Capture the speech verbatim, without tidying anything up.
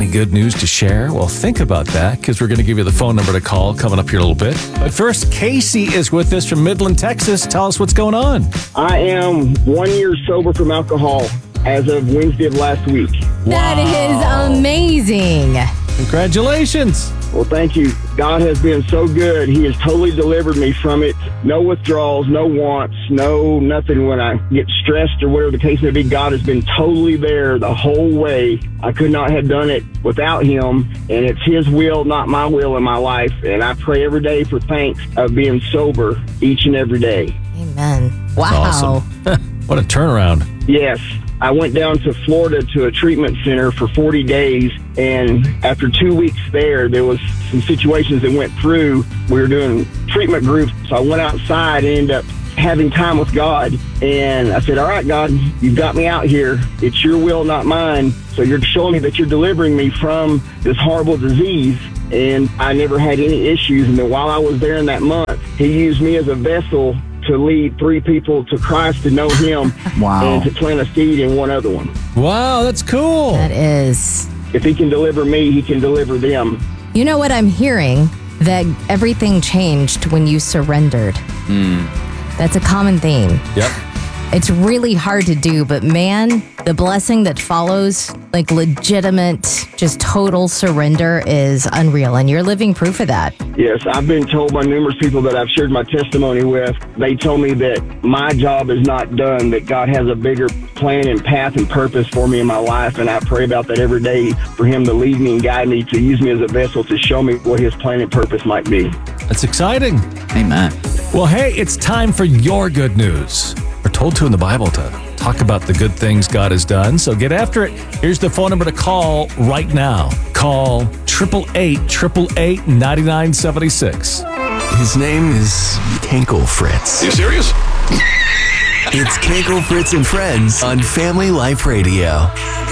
any good news to share? Well, think about that because we're going to give you the phone number to call coming up here a little bit. But first, Casey is with us from Midland, Texas. Tell us what's going on. I am one year sober from alcohol as of Wednesday of last week. That Wow. is amazing. Congratulations. Well, thank you. God has been so good. He has totally delivered me from it. No withdrawals, no wants, no nothing. When I get stressed or whatever the case may be, God has been totally there the whole way. I could not have done it without him, and it's his will, not my will in my life. And I pray every day for thanks of being sober each and every day. Amen. Wow. Awesome. What a turnaround. Yes. I went down to Florida to a treatment center for forty days, and after two weeks there, there was some situations that went through. We were doing treatment groups, so I went outside and ended up having time with God, and I said, all right, God, you've got me out here. It's your will, not mine, so you're showing me that you're delivering me from this horrible disease, and I never had any issues. And then while I was there in that month, he used me as a vessel to lead three people to Christ, to know him, Wow. and to plant a seed in one other one. Wow, that's cool. That is. If he can deliver me, he can deliver them. You know what I'm hearing? That everything changed when you surrendered. That's a common theme. Yep. It's really hard to do, but man, the blessing that follows, like legitimate, just total surrender is unreal. And you're living proof of that. Yes, I've been told by numerous people that I've shared my testimony with, they told me that my job is not done, that God has a bigger plan and path and purpose for me in my life. And I pray about that every day for him to lead me and guide me, to use me as a vessel to show me what his plan and purpose might be. That's exciting. Amen. Well, hey, it's time for your good news. We're told to in the Bible to talk about the good things God has done. So get after it. Here's the phone number to call right now. Call eight eight eight, eight eight eight, nine nine seven six. His name is Kenkel Fritz. You serious? It's Kenkel Fritz and Friends on Family Life Radio.